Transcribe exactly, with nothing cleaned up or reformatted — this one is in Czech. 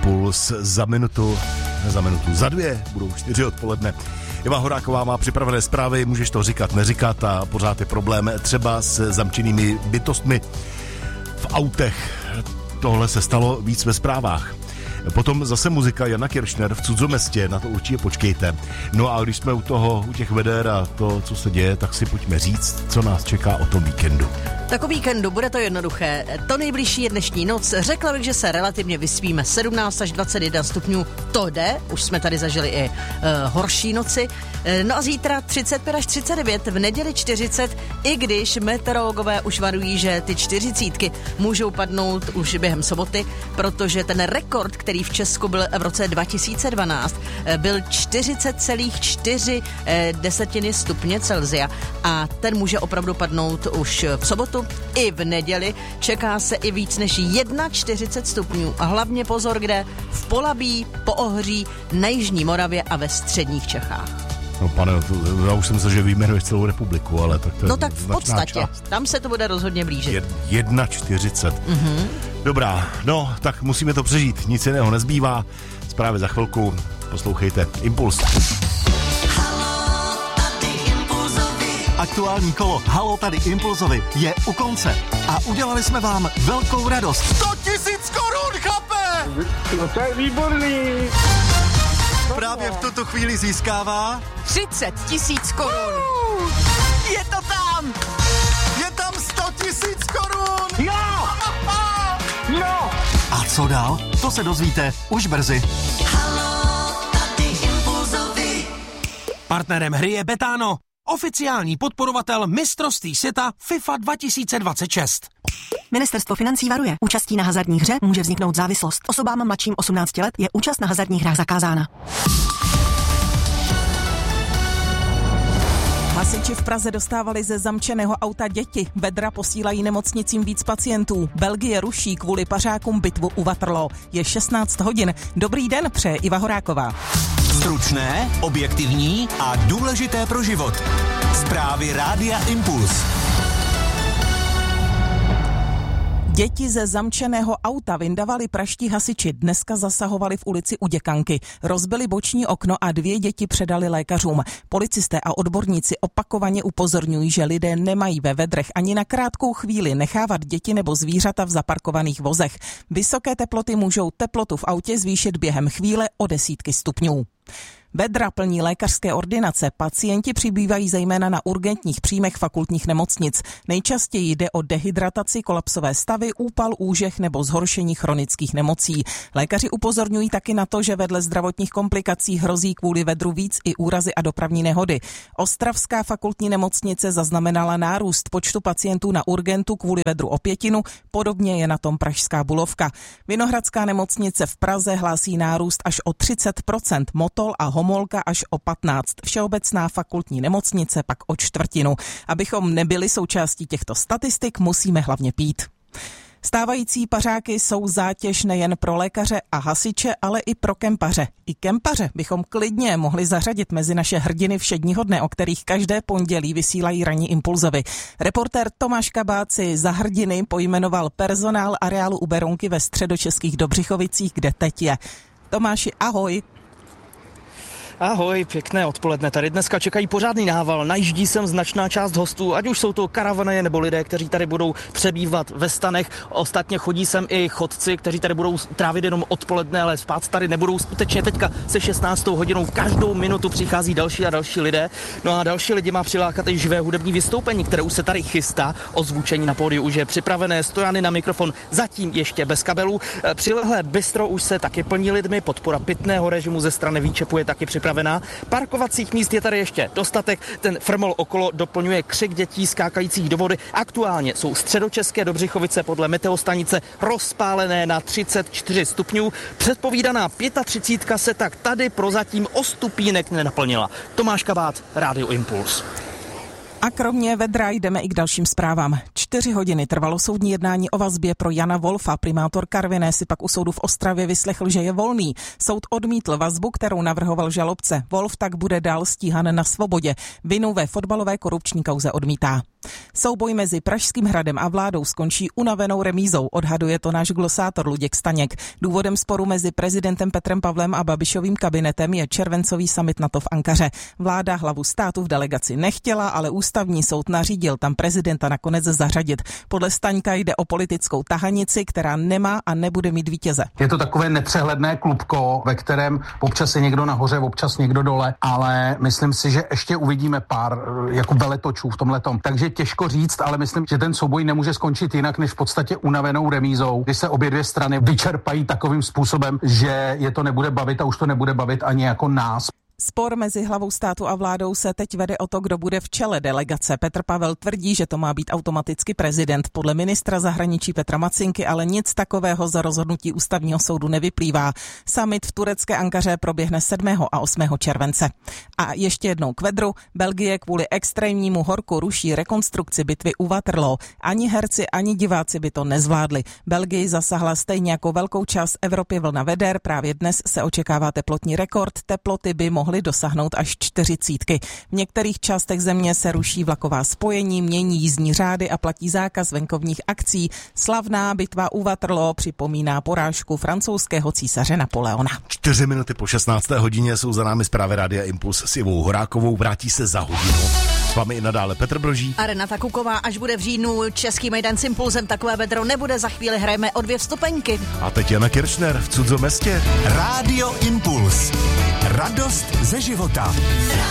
Impuls za minutu, za minutu, za dvě, budou čtyři odpoledne. Iva Horáková má připravené zprávy, můžeš to říkat, neříkat a pořád je problém třeba s zamčenými bytostmi v autech. Tohle se stalo víc ve zprávách. Potom zase muzika Jana Kiršner v Cudzomestě, na to určitě počkejte. No a když jsme u toho, u těch veder a to, co se děje, tak si pojďme říct, co nás čeká o tom víkendu. Tak o víkendu bude to jednoduché. To nejbližší je dnešní noc. Řekla bych, že se relativně vyspíme. sedmnáct až dvacet jedna stupňů, to jde. Už jsme tady zažili i uh, horší noci. No a zítra třicet pět až třicet devět, v neděli čtyřicet, i když meteorologové už varují, že ty čtyřicítky můžou padnout už během soboty, protože ten rekord, který v Česku byl v roce dva tisíce dvanáct, byl čtyřicet celá čtyři desetiny stupně Celsia a ten může opravdu padnout už v sobotu i v neděli. Čeká se i víc než čtyřicet jedna stupňů a hlavně pozor, kde v Polabí, Poohří, na jižní Moravě a ve středních Čechách. No pane, to, já už jsem se, že vyjmenuješ celou republiku, ale tak to je No tak v podstatě, část. Tam se to bude rozhodně blížit. čtyřicet jedna. Mm-hmm. Dobrá, no tak musíme to přežít, nic jiného nezbývá. Zprávy za chvilku, poslouchejte Impuls. Aktuální kolo Halo tady Impulzovi je u konce a udělali jsme vám velkou radost. sto tisíc korun, chape! No to je výborný! Právě v tuto chvíli získává třicet tisíc korun! Je to tam! Je tam sto tisíc korun! Jo! Jo! A co dál? To se dozvíte už brzy. Halo, tady Impulzovi. Partnerem hry je Betano, oficiální podporovatel mistrovství světa FIFA dva tisíce dvacet šest. Ministerstvo financí varuje. Účastí na hazardní hře může vzniknout závislost. Osobám mladším osmnácti let je účast na hazardních hrách zakázána. Hasiči v Praze dostávali ze zamčeného auta děti. Vedra posílají nemocnicím víc pacientů. Belgie ruší kvůli pařákům bitvu u Waterloo. Je šestnáct hodin. Dobrý den, přeje Iva Horáková. Stručné, objektivní a důležité pro život. Zprávy Rádia Impuls. Děti ze zamčeného auta vyndavali praští hasiči. Dneska zasahovali v ulici u Děkanky. Rozbili boční okno a dvě děti předali lékařům. Policisté a odborníci opakovaně upozorňují, že lidé nemají ve vedrech ani na krátkou chvíli nechávat děti nebo zvířata v zaparkovaných vozech. Vysoké teploty můžou teplotu v autě zvýšit během chvíle o desítky stupňů. Vedra plní lékařské ordinace, pacienti přibývají zejména na urgentních příjmech fakultních nemocnic. Nejčastěji jde o dehydrataci, kolapsové stavy, úpal, úžeh nebo zhoršení chronických nemocí. Lékaři upozorňují taky na to, že vedle zdravotních komplikací hrozí kvůli vedru víc i úrazy a dopravní nehody. Ostravská fakultní nemocnice zaznamenala nárůst počtu pacientů na urgentu kvůli vedru o pětinu, podobně je na tom pražská Bulovka. Vinohradská nemocnice v Praze hlásí nárůst až o třicet procent, Motol a Homolka až o patnáct. Všeobecná fakultní nemocnice pak o čtvrtinu. Abychom nebyli součástí těchto statistik, musíme hlavně pít. Stávající pařáky jsou zátěž nejen pro lékaře a hasiče, ale i pro kempaře. I kempaře bychom klidně mohli zařadit mezi naše hrdiny všedního dne, o kterých každé pondělí vysílají ranní Impulzovi. Reportér Tomáš Kabát si za hrdiny pojmenoval personál areálu u Berounky ve středočeských Dobřichovicích, kde teď je. Tomáši, ahoj. Ahoj, pěkné odpoledne. Tady dneska čekají pořádný nával. Najíždí sem značná část hostů, ať už jsou to karavany nebo lidé, kteří tady budou přebývat ve stanech. Ostatně chodí sem i chodci, kteří tady budou trávit jenom odpoledne, ale spát tady nebudou. Skutečně teďka se šestnáctou hodinou každou minutu přichází další a další lidé. No a další lidi má přilákat i živé hudební vystoupení, které už se tady chystá. Ozvučení na pódiu už je připravené, stojany na mikrofon zatím ještě bez kabelů. Přilehlé bistro už se taky plní lidmi, podpora pitného režimu ze strany Výčepu je taky připravená. Parkovacích míst je tady ještě dostatek, ten frmol okolo doplňuje křik dětí skákajících do vody. Aktuálně jsou středočeské Dobřichovice podle meteostanice rozpálené na třicet čtyři stupňů. Předpovídaná třicet pět se tak tady prozatím o stupínek nenaplnila. Tomáš Kabát, Rádio Impuls. A kromě vedra jdeme i k dalším zprávám. Čtyři hodiny trvalo soudní jednání o vazbě pro Jana Wolfa. Primátor Karviné si pak u soudu v Ostravě vyslechl, že je volný. Soud odmítl vazbu, kterou navrhoval žalobce. Wolf tak bude dál stíhan na svobodě. Vinu ve fotbalové korupční kauze odmítá. Souboj mezi Pražským hradem a vládou skončí unavenou remízou, odhaduje to náš glosátor Luděk Staněk. Důvodem sporu mezi prezidentem Petrem Pavlem a Babišovým kabinetem je červencový summit NATO v Ankaře. Vláda hlavu státu v delegaci nechtěla, ale ústavní soud nařídil tam prezidenta nakonec zařadit. Podle Staňka jde o politickou tahanici, která nemá a nebude mít vítěze. Je to takové nepřehledné klubko, ve kterém občas je někdo nahoře, občas někdo dole, ale myslím si, že ještě uvidíme pár jako veletočů v tomhletom. Takže těžko říct, ale myslím, že ten souboj nemůže skončit jinak než v podstatě unavenou remízou, kdy se obě dvě strany vyčerpají takovým způsobem, že je to nebude bavit a už to nebude bavit ani jako nás. Spor mezi hlavou státu a vládou se teď vede o to, kdo bude v čele delegace. Petr Pavel tvrdí, že to má být automaticky prezident. Podle ministra zahraničí Petra Macinky ale nic takového za rozhodnutí ústavního soudu nevyplývá. Summit v turecké Ankaře proběhne sedmého a osmého července. A ještě jednou k vedru. Belgie kvůli extrémnímu horku ruší rekonstrukci bitvy u Waterloo. Ani herci, ani diváci by to nezvládli. Belgii zasahla stejně jako velkou část Evropy vlna veder. Právě dnes se očekává teplotní rekord. Teploty by mohly mohly dosáhnout až čtyřicítky. V některých částech země se ruší vlaková spojení, mění jízdní řády a platí zákaz venkovních akcí. Slavná bitva u Waterloo připomíná porážku francouzského císaře Napoleona. Čtyři minuty po šestnácté hodině jsou za námi zprávy Rádia Impuls s Ivou Horákovou. Vrátí se za hodinu. S vámi i nadále Petr Broží a Renata Kuková. Až bude v říjnu Český Mejdan s Impulzem, takové vedro nebude. Za chvíli hrajeme o dvě vstupenky. A teď Jana Kiršner v cudzom městě. Rádio Impuls. Radost ze života.